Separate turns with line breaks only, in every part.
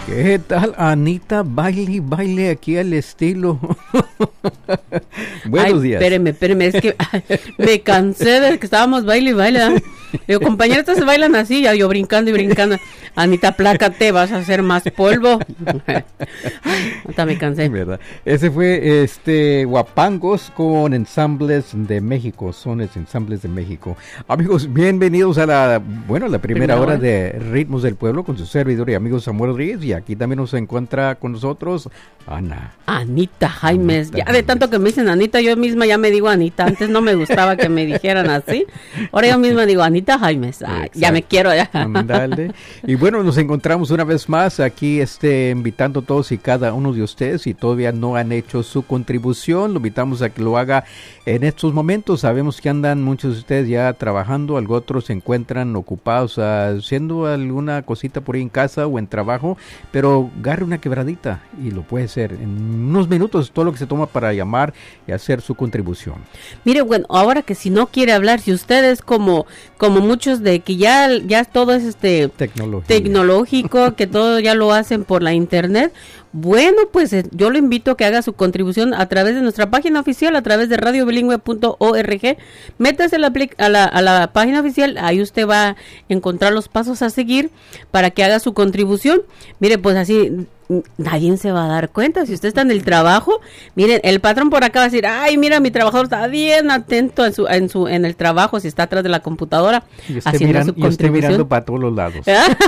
¿Qué tal, Anita? Baile aquí al estilo. Buenos días.
Espéreme, es que me cansé de que estábamos baile. Digo, compañeros, se bailan así, ya yo brincando y brincando. Anita, plácate, vas a hacer más polvo. Hasta me cansé.
¿Verdad? Ese fue Huapangos con Ensambles de México, sones Ensambles de México. Amigos, bienvenidos a la primera hora de Ritmos del Pueblo con su servidor y amigo Samuel Rodríguez, y aquí también nos encuentra con nosotros
Anita Jaimes. Ya de tanto que me dicen Anita, yo misma ya me digo Anita. Antes no me gustaba que me dijeran así. Ahora yo misma digo Anita Jaimes. Ya me quiero ya.
Dale. Y bueno, nos encontramos una vez más aquí invitando a todos y cada uno de ustedes, si todavía no han hecho su contribución, lo invitamos a que lo haga en estos momentos. Sabemos que andan muchos de ustedes ya trabajando, algunos otros se encuentran ocupados haciendo alguna cosita por ahí en casa o en trabajo, pero agarre una quebradita y lo puede hacer en unos minutos, todo lo que se toma para llamar y hacer su contribución.
Mire, bueno, ahora que si no quiere hablar, si ustedes como muchos de que ya todo es tecnológico, que todo ya lo hacen por la internet, bueno, pues yo lo invito a que haga su contribución a través de nuestra página oficial, a través de radiobilingüe.org. Métase a la página oficial, ahí usted va a encontrar los pasos a seguir para que haga su contribución. Mire, pues así nadie se va a dar cuenta. Si usted está en el trabajo, miren, el patrón por acá va a decir, ay, mira, mi trabajador está bien atento en el trabajo, si está atrás de la computadora haciendo su contribución. Y usted mirando para todos los lados.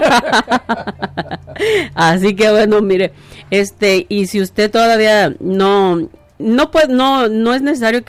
Así que bueno, mire, y si usted todavía no es necesario